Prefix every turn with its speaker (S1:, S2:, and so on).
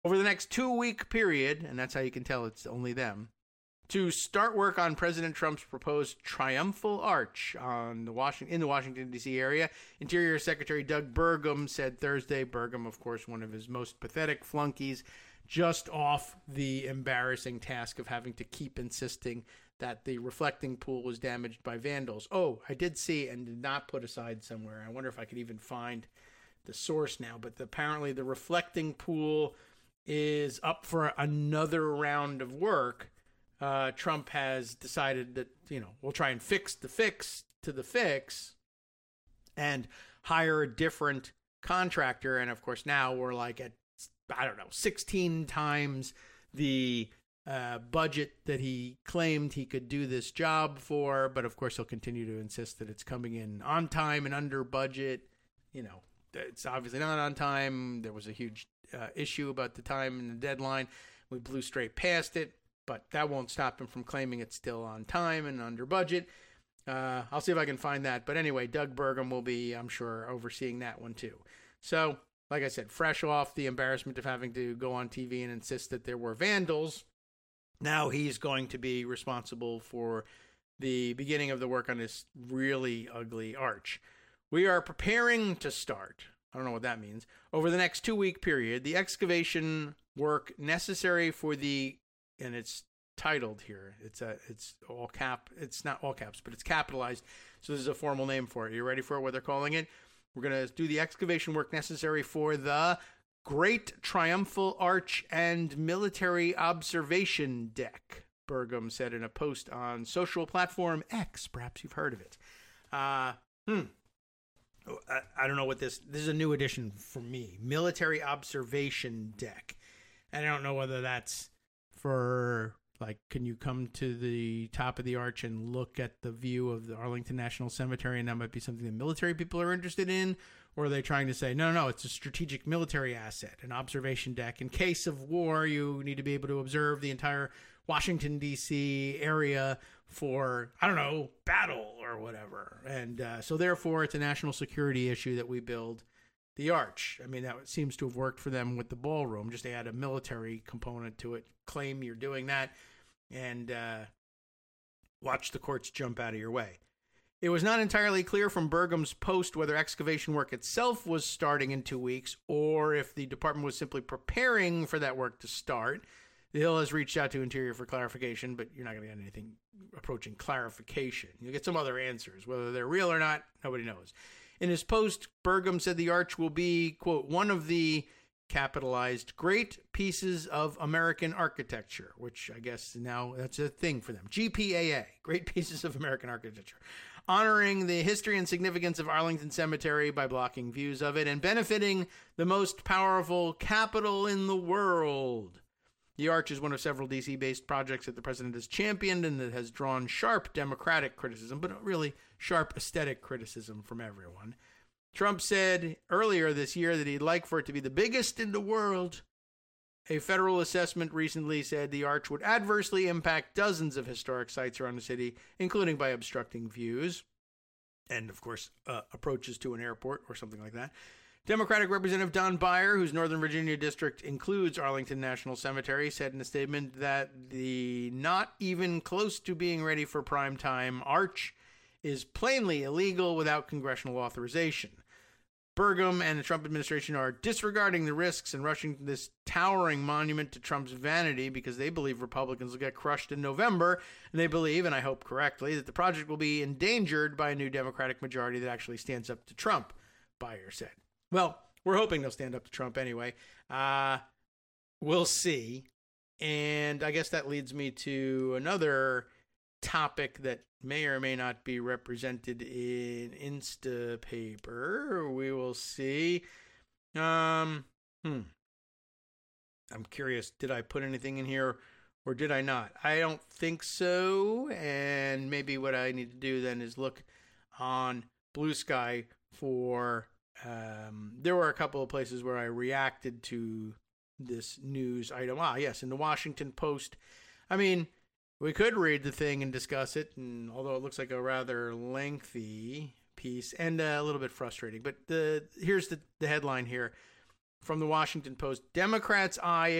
S1: over the next 2-week period, and that's how you can tell it's only them, to start work on President Trump's proposed Triumphal Arch in the Washington, D.C. area. Interior Secretary Doug Burgum said Thursday. Burgum, of course, one of his most pathetic flunkies, just off the embarrassing task of having to keep insisting that the reflecting pool was damaged by vandals. Oh, I did see and did not put aside somewhere. I wonder if I could even find the source now. But apparently the reflecting pool is up for another round of work. Trump has decided that, we'll try and fix the fix to the fix and hire a different contractor. And of course, now we're like at, 16 times the budget that he claimed he could do this job for. But of course, he'll continue to insist that it's coming in on time and under budget. It's obviously not on time. There was a huge issue about the time and the deadline. We blew straight past it. But that won't stop him from claiming it's still on time and under budget. I'll see if I can find that. But anyway, Doug Burgum will be, I'm sure, overseeing that one too. So, like I said, fresh off the embarrassment of having to go on TV and insist that there were vandals, now he's going to be responsible for the beginning of the work on this really ugly arch. We are preparing to start, I don't know what that means, over the next 2-week period, the excavation work necessary for the, and it's titled here. It's all cap. It's not all caps, but it's capitalized. So there's a formal name for it. You ready for what they're calling it? We're going to do the excavation work necessary for the Great Triumphal Arch and Military Observation Deck, Burgum said in a post on social platform X. Perhaps you've heard of it. I don't know what this is a new addition for me. Military Observation Deck. And I don't know whether that's for, like, can you come to the top of the arch and look at the view of the Arlington National Cemetery, and that might be something that military people are interested in? Or are they trying to say, no, it's a strategic military asset, an observation deck. In case of war, you need to be able to observe the entire Washington, D.C. area for, battle or whatever. And so therefore, it's a national security issue that we build the arch. I mean, that seems to have worked for them with the ballroom. Just add a military component to it. Claim you're doing that, and watch the courts jump out of your way. It was not entirely clear from Burgum's post whether excavation work itself was starting in 2 weeks or if the department was simply preparing for that work to start. The Hill has reached out to Interior for clarification, but you're not going to get anything approaching clarification. You'll get some other answers. Whether they're real or not, nobody knows. In his post, Burgum said the arch will be, quote, one of the capitalized great pieces of American architecture, which I guess now that's a thing for them. GPAA, Great Pieces of American Architecture, honoring the history and significance of Arlington Cemetery by blocking views of it and benefiting the most powerful capital in the world. The arch is one of several D.C.-based projects that the president has championed and that has drawn sharp Democratic criticism, but really sharp aesthetic criticism from everyone. Trump said earlier this year that he'd like for it to be the biggest in the world. A federal assessment recently said the arch would adversely impact dozens of historic sites around the city, including by obstructing views and, of course, approaches to an airport or something like that. Democratic Representative Don Beyer, whose Northern Virginia district includes Arlington National Cemetery, said in a statement that the not even close to being ready for prime time arch is plainly illegal without congressional authorization. Burgum and the Trump administration are disregarding the risks and rushing this towering monument to Trump's vanity because they believe Republicans will get crushed in November, and they believe, and I hope correctly, that the project will be endangered by a new Democratic majority that actually stands up to Trump, Beyer said. Well, we're hoping they'll stand up to Trump anyway. We'll see. And I guess that leads me to another topic that may or may not be represented in Instapaper. We will see. I'm curious, did I put anything in here or did I not? I don't think so. And maybe what I need to do then is look on Blue Sky for... there were a couple of places where I reacted to this news item. Yes, in the Washington Post. I mean, we could read the thing and discuss it, and although it looks like a rather lengthy piece and a little bit frustrating. But here's the headline here. from the Washington Post. Democrats eye